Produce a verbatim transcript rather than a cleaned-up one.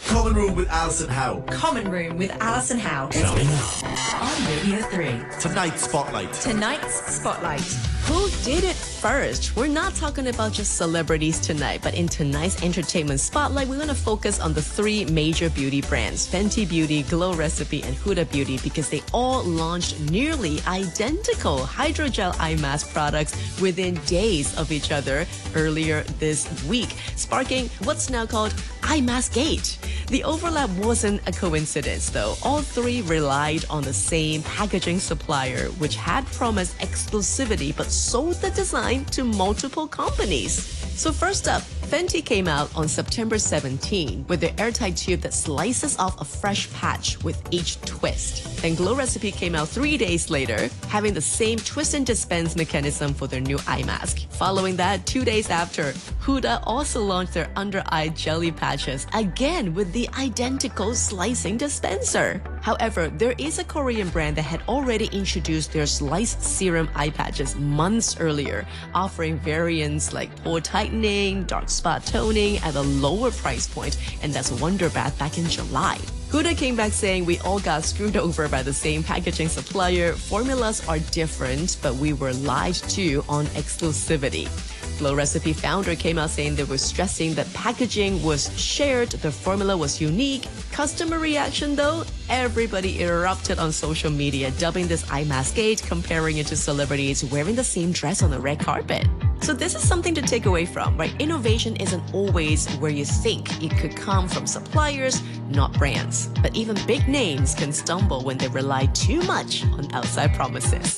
Common Room with Alison Howe. Common Room with Alison Howe. Coming up On Radio three. Tonight's Spotlight. Tonight's Spotlight. Who did it first? We're not talking about just celebrities tonight, but in tonight's entertainment spotlight, we're going to focus on the three major beauty brands, Fenty Beauty, Glow Recipe, and Huda Beauty, because they all launched nearly identical hydrogel eye mask products within days of each other earlier this week, sparking what's now called Eye Mask Gate. The overlap wasn't a coincidence, though. All three relied on the same packaging supplier, which had promised exclusivity but sold the design to multiple companies. So first up, Fenty came out on September seventeenth with the airtight tube that slices off a fresh patch with each twist. Then Glow Recipe came out three days later, having the same twist and dispense mechanism for their new eye mask. Following that, two days after, Huda also launched their under-eye jelly patches, again with the identical slicing dispenser. However, there is a Korean brand that had already introduced their sliced serum eye patches months earlier, offering variants like pore tightening, dark spot toning at a lower price point, and that's Wonder Bath back in July. Huda came back saying we all got screwed over by the same packaging supplier. Formulas are different, but we were lied to on exclusivity. Glow Recipe founder came out saying they were stressing that packaging was shared, the formula was unique. Customer reaction though, everybody erupted on social media, dubbing this eye mask gate, comparing it to celebrities wearing the same dress on the red carpet. So this is something to take away from, right? Innovation isn't always where you think. It could come from suppliers, not brands. But even big names can stumble when they rely too much on outside promises.